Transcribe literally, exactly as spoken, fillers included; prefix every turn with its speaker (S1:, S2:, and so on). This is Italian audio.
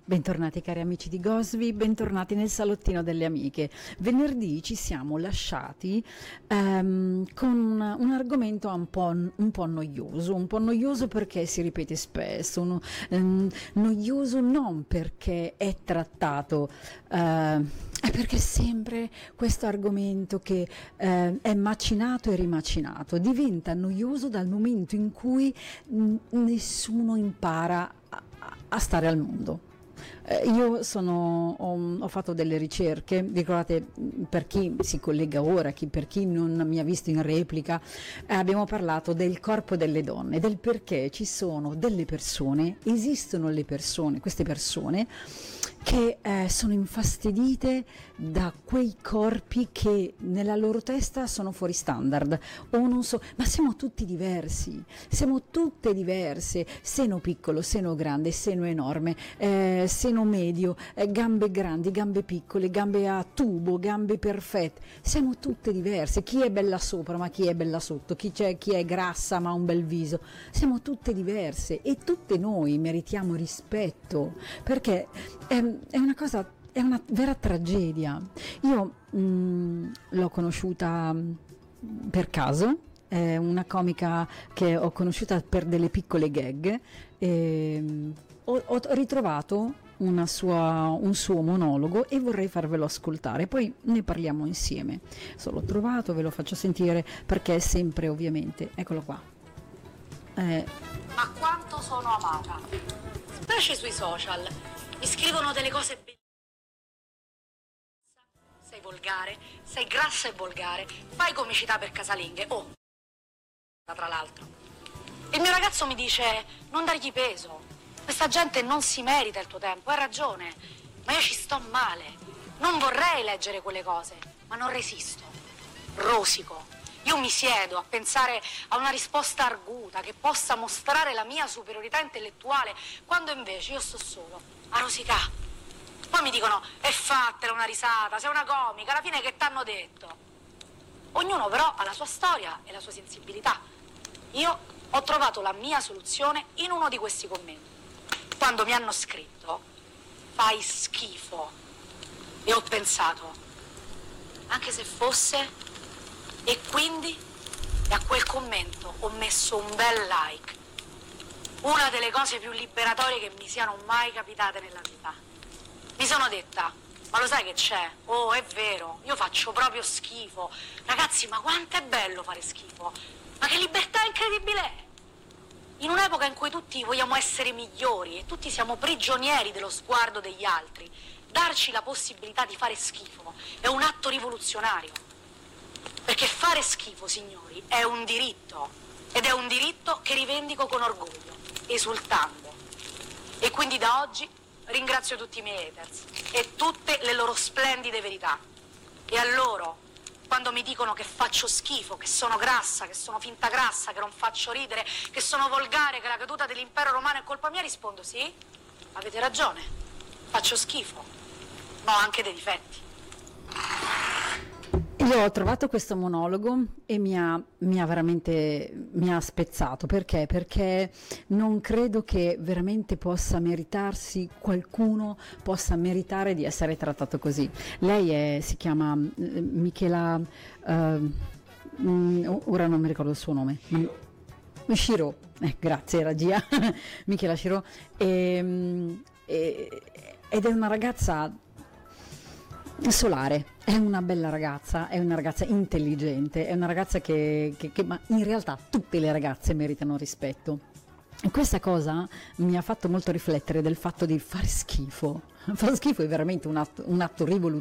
S1: Bentornati cari amici di Gosvi, bentornati nel salottino delle amiche. Venerdì ci siamo lasciati ehm, con un, un argomento un po', un po' noioso, un po' noioso perché si ripete spesso, un, ehm, noioso non perché è trattato, eh, è perché sempre questo argomento che eh, è macinato e rimacinato, diventa noioso dal momento in cui n- nessuno impara a, a stare al mondo. Eh, io sono, ho, ho fatto delle ricerche, ricordate, per chi si collega ora, chi, per chi non mi ha visto in replica, eh, abbiamo parlato del corpo delle donne, del perché ci sono delle persone, esistono le persone, queste persone che eh, sono infastidite da quei corpi che nella loro testa sono fuori standard o non so, ma siamo tutti diversi, siamo tutte diverse, seno piccolo, seno grande, seno enorme, eh, seno medio, eh, gambe grandi, gambe piccole, gambe a tubo, gambe perfette, siamo tutte diverse, chi è bella sopra ma chi è bella sotto, chi, c'è, chi è grassa ma ha un bel viso, siamo tutte diverse e tutte noi meritiamo rispetto perché ehm, è una cosa, è una vera tragedia. Io mh, l'ho conosciuta mh, per caso, è una comica che ho conosciuta per delle piccole gag e mh, ho, ho ritrovato una sua, un suo monologo e vorrei farvelo ascoltare, poi ne parliamo insieme. Se l'ho trovato ve lo faccio sentire perché è sempre ovviamente, eccolo qua. Eh,
S2: Ma quanto sono amata, specie sui social. Mi scrivono delle cose bellissime. Sei volgare, sei grassa e volgare, fai comicità per casalinghe. Oh, tra l'altro. Il mio ragazzo mi dice, non dargli peso. Questa gente non si merita il tuo tempo, hai ragione. Ma io ci sto male. Non vorrei leggere quelle cose, ma non resisto. Rosico. Io mi siedo a pensare a una risposta arguta che possa mostrare la mia superiorità intellettuale, quando invece io sto solo a rosicà. Poi mi dicono, è fattela una risata, sei una comica, alla fine che t'hanno detto? Ognuno però ha la sua storia e la sua sensibilità. Io ho trovato la mia soluzione in uno di questi commenti. Quando mi hanno scritto, fai schifo. E ho pensato, anche se fosse... E quindi a quel commento ho messo un bel like. Una delle cose più liberatorie che mi siano mai capitate nella vita. Mi sono detta, ma lo sai che c'è? Oh, è vero, io faccio proprio schifo. Ragazzi, ma quanto è bello fare schifo. Ma che libertà incredibile è. In un'epoca in cui tutti vogliamo essere migliori e tutti siamo prigionieri dello sguardo degli altri, darci la possibilità di fare schifo è un atto rivoluzionario. Perché fare schifo, signori, è un diritto, ed è un diritto che rivendico con orgoglio, esultando. E quindi da oggi ringrazio tutti i miei haters e tutte le loro splendide verità. E a loro, quando mi dicono che faccio schifo, che sono grassa, che sono finta grassa, che non faccio ridere, che sono volgare, che la caduta dell'impero romano è colpa mia, rispondo sì, avete ragione, faccio schifo, ma ho anche dei difetti.
S1: Io ho trovato questo monologo e mi ha, mi ha veramente mi ha spezzato. Perché? Perché non credo che veramente possa meritarsi, qualcuno possa meritare di essere trattato così. Lei è, si chiama eh, Michela, eh, mh, ora non mi ricordo il suo nome, ma, Shiro, eh, grazie regia, Michela Shiro, e, e, ed è una ragazza solare, è una bella ragazza, è una ragazza intelligente, è una ragazza che, che, che ma in realtà tutte le ragazze meritano rispetto. E questa cosa mi ha fatto molto riflettere del fatto di fare schifo. Fare schifo è veramente un atto, un atto rivoluzionario.